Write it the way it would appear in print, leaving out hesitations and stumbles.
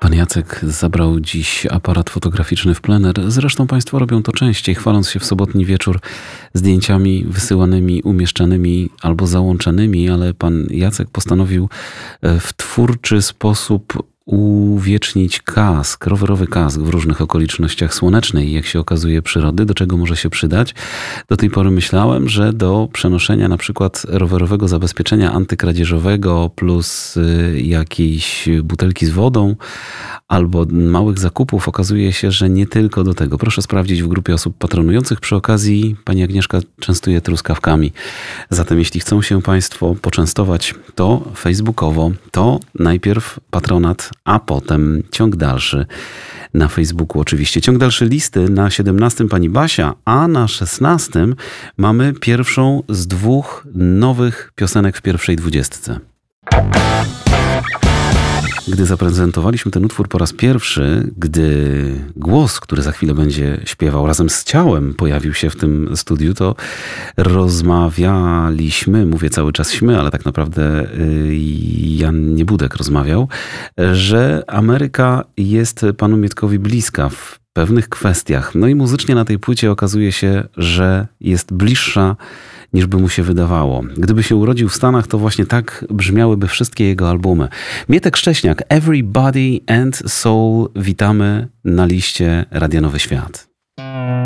Pan Jacek zabrał dziś aparat fotograficzny w plener. Zresztą państwo robią to częściej, chwaląc się w sobotni wieczór zdjęciami wysyłanymi, umieszczanymi albo załączanymi, ale pan Jacek postanowił w twórczy sposób uwiecznić kask, rowerowy kask w różnych okolicznościach słonecznej, jak się okazuje, przyrody, do czego może się przydać. Do tej pory myślałem, że do przenoszenia na przykład rowerowego zabezpieczenia antykradzieżowego plus jakiejś butelki z wodą albo małych zakupów okazuje się, że nie tylko do tego. Proszę sprawdzić w grupie osób patronujących. Przy okazji pani Agnieszka częstuje truskawkami. Zatem jeśli chcą się państwo poczęstować, to facebookowo, to najpierw patronat, a potem ciąg dalszy na Facebooku oczywiście. Ciąg dalszy listy na 17 pani Basia, a na 16 mamy pierwszą z 2 nowych piosenek w pierwszej 20. Gdy zaprezentowaliśmy ten utwór po raz pierwszy, gdy głos, który za chwilę będzie śpiewał, razem z ciałem pojawił się w tym studiu, to rozmawialiśmy, mówię cały czas śmy, ale tak naprawdę Jan Niebudek rozmawiał, że Ameryka jest panu Mietkowi bliska w pewnych kwestiach. No i muzycznie na tej płycie okazuje się, że jest bliższa niż by mu się wydawało. Gdyby się urodził w Stanach, to właśnie tak brzmiałyby wszystkie jego albumy. Mietek Szcześniak, Everybody and Soul. Witamy na liście Radia Nowy Świat.